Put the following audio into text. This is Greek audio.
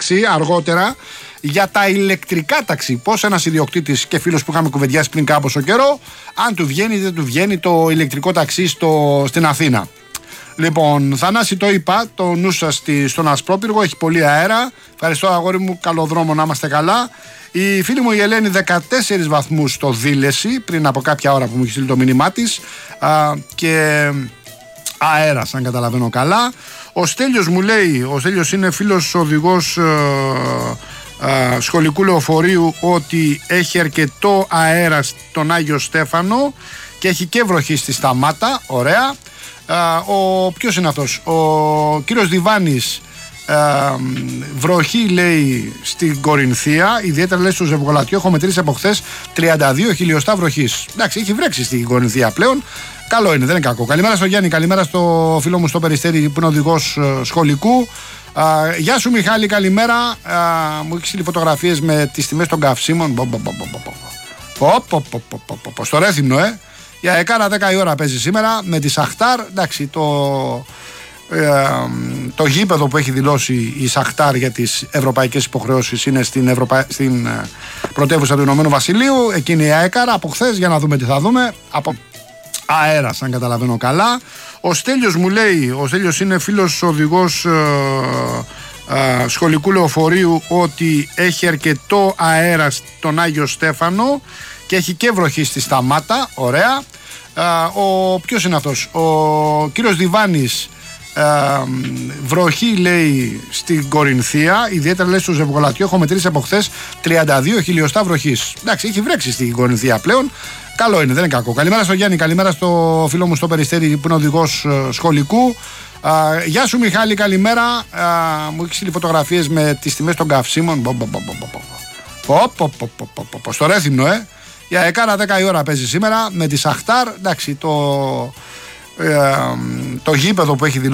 ταξί αργότερα για τα ηλεκτρικά ταξί. Πώς ένας ιδιοκτήτης και φίλος που είχαμε κουβεντιάσει πριν κάποιο καιρό, αν του βγαίνει ή δεν του βγαίνει το ηλεκτρικό ταξί στην Αθήνα. Λοιπόν, Θανάση, το είπα, το νου σας στον Ασπρόπυργο, έχει πολύ αέρα. Ευχαριστώ, αγόρι μου, καλό δρόμο, να είμαστε καλά. Η φίλη μου η Ελένη 14 βαθμούς στο Δήλεση, πριν από κάποια ώρα που μου έχει στείλει το μήνυμά της, και αέρας, αν καταλαβαίνω καλά. Ο Στέλιος μου λέει, ο Στέλιος είναι φίλος οδηγός σχολικού λεωφορείου, ότι έχει αρκετό αέρα στον Άγιο Στέφανο και έχει και βροχή στη Σταμάτα. Ωραία. Ποιος είναι αυτός? Ο κύριος Διβάνης, βροχή λέει στην Κορινθία, ιδιαίτερα λέει στο Ζευγολατιό. Έχω μετρήσει από χθες 32 χιλιοστά βροχής. Εντάξει, έχει βρέξει στην Κορινθία πλέον. Καλό είναι, δεν είναι κακό. Καλημέρα στο Γιάννη, καλημέρα στο φίλο μου στο Περιστέρι που είναι οδηγός σχολικού. Γεια σου Μιχάλη, καλημέρα. Μου έχει στείλει φωτογραφίες με τις τιμές των καυσίμων. Στο Ρέθυμνο, Για εκάνα 10 η ώρα παίζει σήμερα με τη Σαχτάρ. Εντάξει, το γήπεδο που έχει δηλώσει η Σαχτάρ για τις ευρωπαϊκές υποχρεώσεις είναι στην πρωτεύουσα του Ηνωμένου Βασιλείου. Εκείνη η αέκαρα από χθες, για να δούμε τι θα δούμε. Από αέρας, αν καταλαβαίνω καλά. Ο Στέλιος μου λέει, ο Στέλιος είναι φίλος οδηγός σχολικού λεωφορείου, ότι έχει αρκετό αέρα στον Άγιο Στέφανο και έχει και βροχή στη Σταμάτα. Ωραία. Ποιος είναι αυτός? Ο κύριος Διβάνης, βροχή λέει στην Κορινθία, ιδιαίτερα λέει στο Ζευγολατιό. Έχω μετρήσει από χθες 32 χιλιοστά βροχής. Εντάξει, έχει βρέξει στην Κορινθία πλέον. Καλό είναι, δεν είναι κακό. Καλημέρα στο Γιάννη, καλημέρα στο φίλο μου στο Περιστέρι που είναι οδηγός σχολικού. Γεια σου Μιχάλη, καλημέρα. Μου έχει στείλει φωτογραφίες με τις τιμές των καυσίμων. Στο Ρέθυμνο, Για εκάνα 10 η ώρα παίζει σήμερα με τη Σαχτάρ. Εντάξει, το γήπεδο που έχει δηλώσει